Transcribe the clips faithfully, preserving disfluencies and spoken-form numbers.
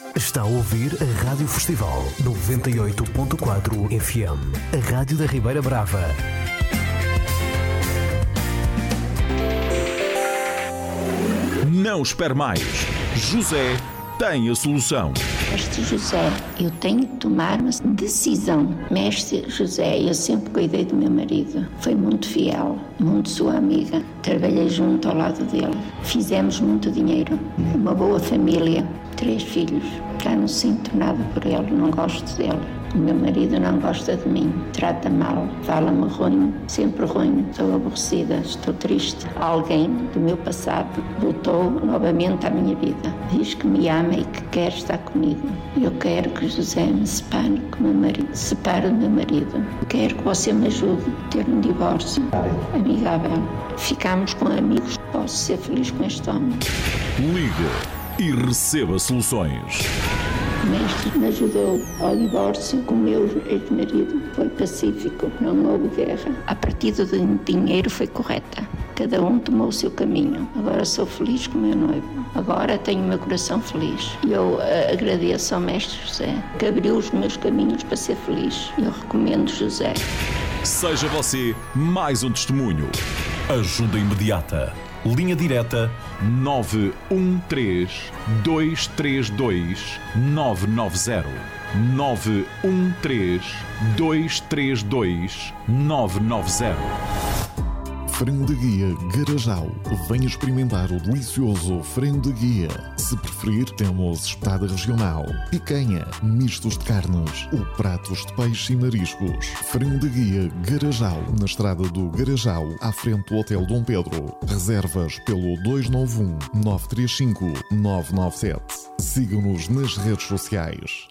Está a ouvir a Rádio Festival noventa e oito ponto quatro F M, a Rádio da Ribeira Brava. Não espere mais. José tem a solução. Mestre José, eu tenho que tomar uma decisão. Mestre José, eu sempre cuidei do meu marido. Foi muito fiel, muito sua amiga. Trabalhei junto ao lado dele. Fizemos muito dinheiro. Uma boa família. Três filhos. Já não sinto nada por ele, não gosto dele. O meu marido não gosta de mim, trata mal, fala-me ruim, sempre ruim. Estou aborrecida, estou triste. Alguém do meu passado voltou novamente à minha vida. Diz que me ama e que quer estar comigo. Eu quero que José me separe com o meu marido. Separe do meu marido. Quero que você me ajude a ter um divórcio amigável. Ficamos com amigos. Posso ser feliz com este homem. Liga e receba soluções. O mestre me ajudou ao divórcio com o meu ex-marido. Foi pacífico, não houve guerra. A partida do dinheiro foi correta. Cada um tomou o seu caminho. Agora sou feliz com o meu noivo. Agora tenho o meu coração feliz. E eu uh, agradeço ao mestre José, que abriu os meus caminhos para ser feliz. Eu recomendo José. Seja você mais um testemunho. Ajuda imediata. Linha direta nove um três, dois três dois, nove nove zero. nove um três, dois três dois, nove nove zero. Frango de Guia Garajal. Venha experimentar o delicioso frango de guia. Se preferir, temos espetada regional, picanha, mistos de carnes ou pratos de peixe e mariscos. Frango de Guia Garajal, na estrada do Garajal, à frente do Hotel Dom Pedro. Reservas pelo dois nove um, nove três cinco, nove nove sete. Siga-nos nas redes sociais.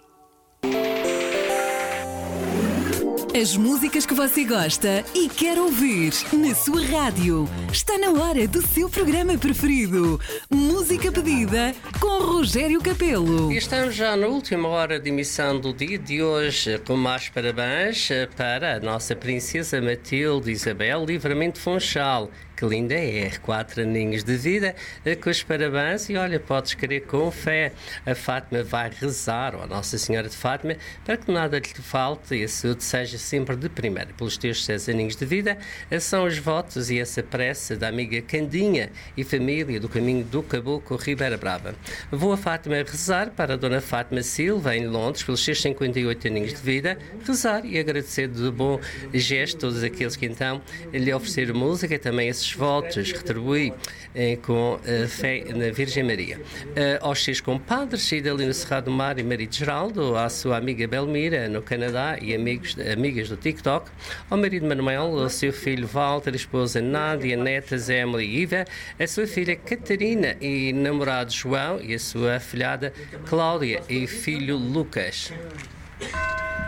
As músicas que você gosta e quer ouvir na sua rádio. Está na hora do seu programa preferido. Música pedida com Rogério Capelo. E estamos já na última hora de emissão do dia de hoje, com mais parabéns para a nossa princesa Matilde Isabel Livramento Funchal. Que linda é, quatro aninhos de vida, com os parabéns. E olha, podes querer com fé. A Fátima vai rezar, ou a Nossa Senhora de Fátima, para que nada lhe falte e a saúde seja sempre de primeira. Pelos teus seis aninhos de vida, são os votos e essa prece da amiga Candinha e família do caminho do Caboclo Ribeira Brava. Vou a Fátima rezar para a Dona Fátima Silva, em Londres, pelos seus cinquenta e oito aninhos de vida, rezar e agradecer de bom gesto todos aqueles que então lhe ofereceram música e também esses votos retribui eh, com eh, fé na Virgem Maria. Eh, aos seus compadres, Idalina Serrado do Mar e marido Geraldo, à sua amiga Belmira, no Canadá, e amigos, amigas do TikTok, ao marido Manuel, ao seu filho Walter, a esposa Nádia, netas Emily e Iva, a sua filha Catarina e namorado João, e a sua afilhada Cláudia e filho Lucas.